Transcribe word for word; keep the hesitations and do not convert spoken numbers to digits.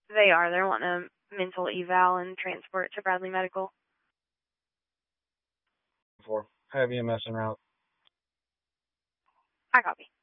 They are. They're wanting a mental eval and transport to Bradley Medical. For have you messing around? I copy.